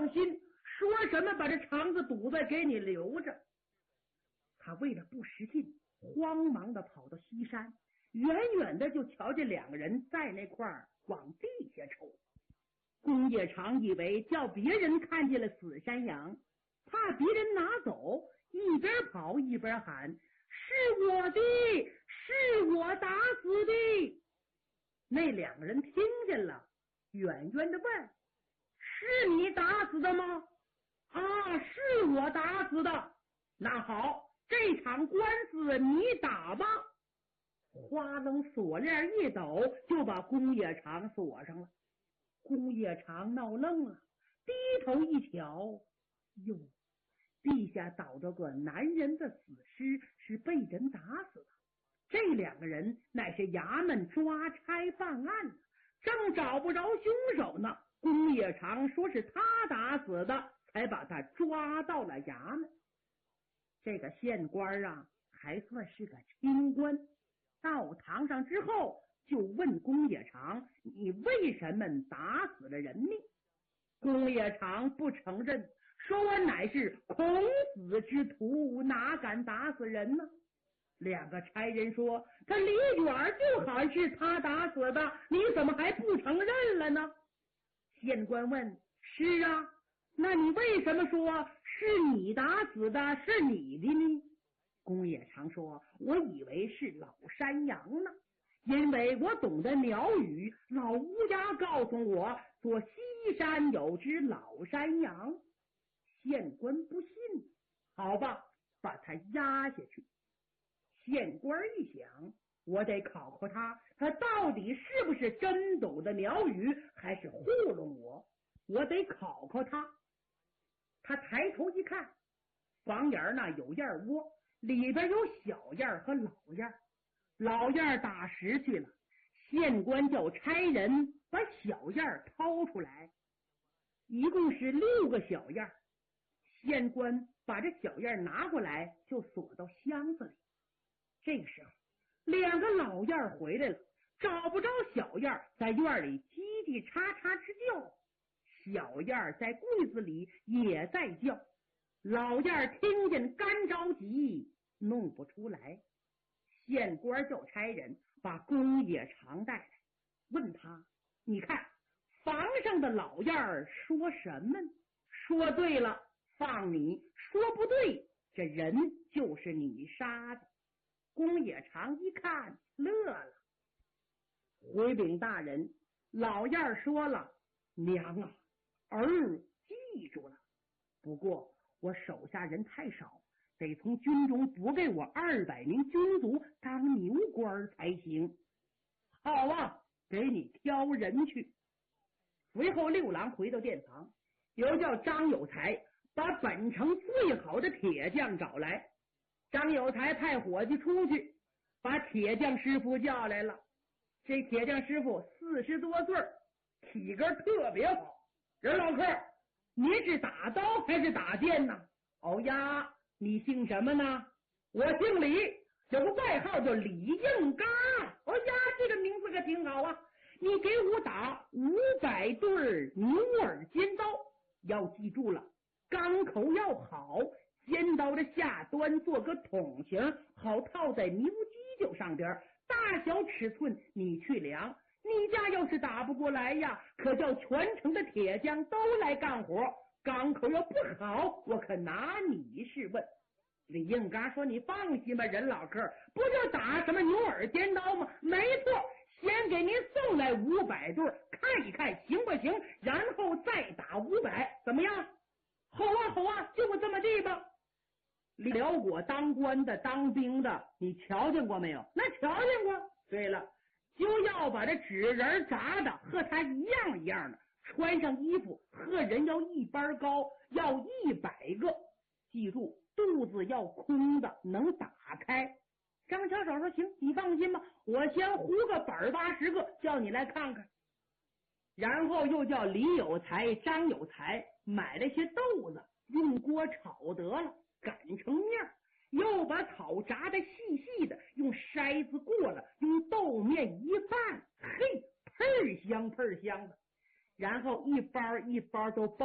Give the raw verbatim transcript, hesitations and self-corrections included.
放心，说什么把这肠子堵在给你留着。他为了不失信，慌忙的跑到西山，远远的就瞧见两个人在那块儿往地下抽。公冶长以为叫别人看见了死山羊，怕别人拿走，一边跑一边喊：是我的，是我打死的。那两个人听见了，远远的问：是你打死的吗？啊，是我打死的。那好，这场官司你打吧。花楞锁链一抖，就把公冶长锁上了。公冶长闹愣了，低头一瞧，哟，地下倒着个男人的死尸，是被人打死的。这两个人乃是衙门抓差办案的，正找不着凶手呢。公冶长说是他打死的，才把他抓到了衙门。这个县官啊，还算是个清官。到堂上之后，就问公冶长：你为什么打死了人命？公冶长不承认，说我乃是孔子之徒，哪敢打死人呢？两个差人说：他离远就喊是他打死的，你怎么还不承认了呢？县官问：是啊，那你为什么说是你打死的，是你的呢？公冶长说：我以为是老山羊呢，因为我懂得鸟语，老乌鸦告诉我说西山有只老山羊。县官不信，好吧，把他押下去。县官一想，我得考考他，他到底是不是真懂的鸟语，还是糊弄我？我得考考他。他抬头一看，房檐那有燕窝，里边有小燕和老燕。老燕打食去了，县官叫差人把小燕掏出来，一共是六个小燕。县官把这小燕拿过来，就锁到箱子里。这个时候，两个老燕回来了，找不着小燕，在院里叽叽喳喳之叫。小燕在柜子里也在叫。老燕听见干着急，弄不出来。县官叫差人把公冶长带来，问他：你看房上的老燕说什么？说对了，放你；说不对，这人就是你杀的。公冶长一看，乐了。回禀大人，老燕说了，娘啊，儿记住了。不过我手下人太少，得从军中补给我二百名军卒当牛官才行。好啊，给你挑人去。随后六郎回到殿堂，又叫张有才把本城最好的铁匠找来。张有才派伙计出去，把铁匠师傅叫来了。这铁匠师傅四十多岁，体格特别好。人老客，你是打刀还是打剑呢？哦呀，你姓什么呢？我姓李，有个外号叫李应刚。哦呀，这个名字可挺好啊。你给我打五百对牛耳尖刀，要记住了，钢口要好，尖刀的下端做个筒形，好套在牛犄角上边，大小尺寸你去量。你家要是打不过来呀，可叫全城的铁匠都来干活，钢口要不好，我可拿你是问。李应刚说：你放心吧，人老客，不就打什么牛耳尖刀吗？没错，先给您送来五百对，看一看行不行，然后再打五百，怎么样？好啊好啊，就这么地吧。辽国当官的当兵的，你瞧见过没有？那瞧见过。对了，就要把这纸人炸的和他一样一样的，穿上衣服和人要一般高，要一百个。记住，肚子要空的，能打开。张小手说：行，你放心吧，我先糊个百八十个，叫你来看看。然后又叫李有才、张有才买了些豆子，用锅炒得了，擀成面，又把草炸得细细的，用筛子过了，用豆面一拌，嘿，喷香喷香的。然后一包一包都包